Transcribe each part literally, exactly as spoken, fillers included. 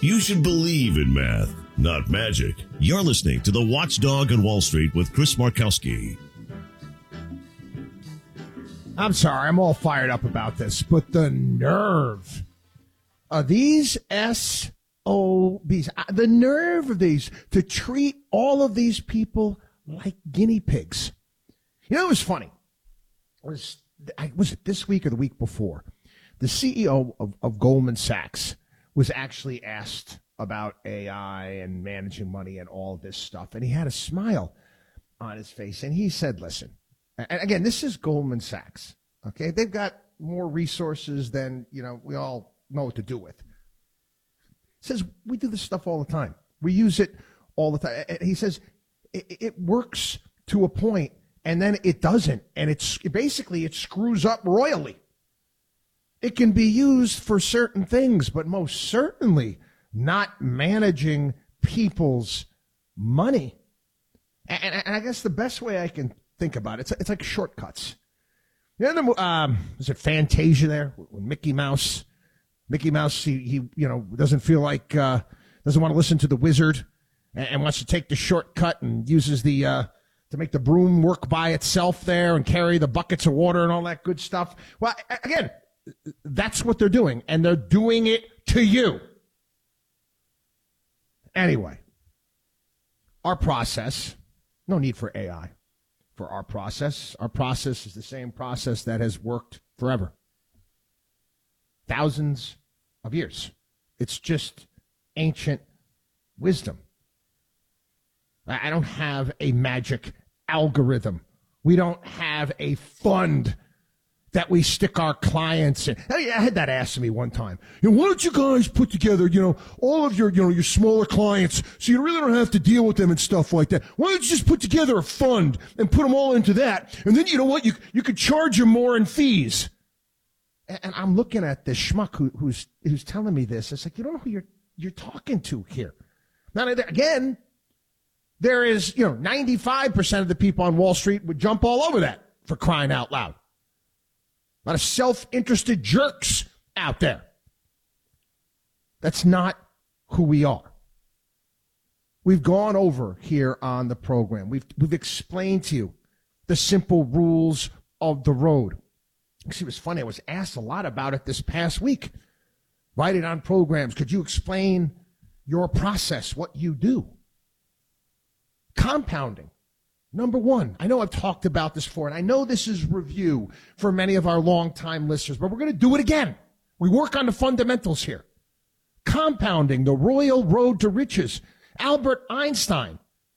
You should believe in math, not magic. You're listening to The Watchdog on Wall Street with Chris Markowski. I'm sorry, I'm all fired up about this, but the nerve of these S O Bs, the nerve of these to treat all of these people like guinea pigs. You know, it was funny. It was, was it this week or the week before? The C E O of, of Goldman Sachs was actually asked about A I and managing money and all this stuff, and he had a smile on his face, and he said, listen, and again, this is Goldman Sachs, okay? They've got more resources than, you know, we all know what to do with. He says, we do this stuff all the time. We use it all the time. And he says, it, it works to a point, and then it doesn't, and it's basically it screws up royally. It can be used for certain things, but most certainly not managing people's money. And, and I guess the best way I can think about it, it's, it's like shortcuts. You know, the, um, is it Fantasia there? When Mickey Mouse, Mickey Mouse, he, he you know, doesn't feel like, uh, doesn't want to listen to the wizard and, and wants to take the shortcut and uses the, uh, to make the broom work by itself there and carry the buckets of water and all that good stuff. Well, again, that's what they're doing, and they're doing it to you. Anyway, our process, no need for A I for our process. Our process is the same process that has worked forever. Thousands of years. It's just ancient wisdom. I don't have a magic algorithm. We don't have a fund that we stick our clients in. I had that asked me one time. You know, why don't you guys put together, you know, all of your, you know, your smaller clients so you really don't have to deal with them and stuff like that? Why don't you just put together a fund and put them all into that? And then, you know what, you you could charge them more in fees. And, and I'm looking at this schmuck who, who's who's telling me this. It's like, you don't know who you're you're talking to here. Now, again, there is, you know, ninety-five percent of the people on Wall Street would jump all over that, for crying out loud. A lot of self-interested jerks out there. That's not who we are. We've gone over here on the program. We've we've explained to you the simple rules of the road. Actually, it was funny. I was asked a lot about it this past week. Write it on programs. Could you explain your process, what you do? Compounding. Number one, I know I've talked about this before, and I know this is review for many of our longtime listeners, but we're going to do it again. We work on the fundamentals here. Compounding, the royal road to riches. Albert Einstein.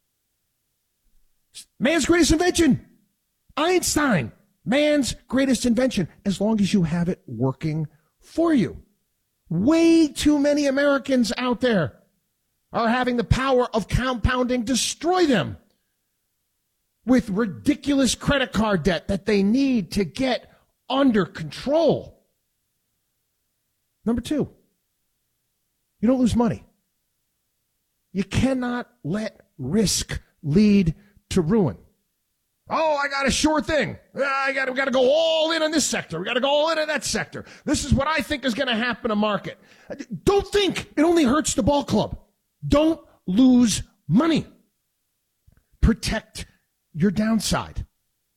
Man's greatest invention. Einstein. Man's greatest invention, as long as you have it working for you. Way too many Americans out there are having the power of compounding destroy them with ridiculous credit card debt that they need to get under control. Number two, you don't lose money. You cannot let risk lead to ruin. Oh, I got a sure thing. I got, we got to go all in on this sector. We got to go all in on that sector. This is what I think is going to happen in a market. Don't think it only hurts the ball club. Don't lose money. Protect your downside.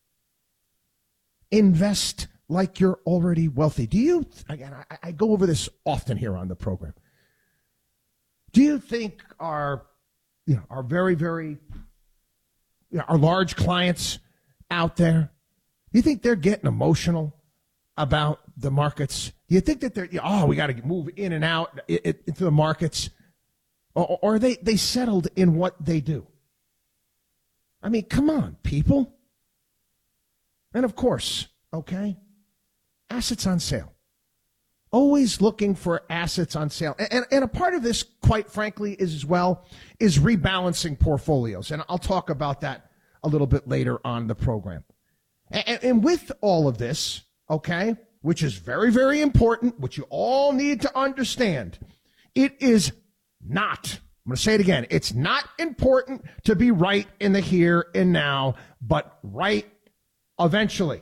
Invest like you're already wealthy. Do you, again, I, I go over this often here on the program. Do you think our, you know, our very, very, you know, our large clients out there, do you think they're getting emotional about the markets? Do you think that they're, oh, we got to move in and out into the markets? Or, or are they, they settled in what they do? I mean, come on, people. And of course, okay, assets on sale. Always looking for assets on sale. And, and a part of this, quite frankly, is as well, is rebalancing portfolios. And I'll talk about that a little bit later on the program. And, and with all of this, okay, which is very, very important, which you all need to understand, it is not, I'm going to say it again, it's not important to be right in the here and now, but right eventually.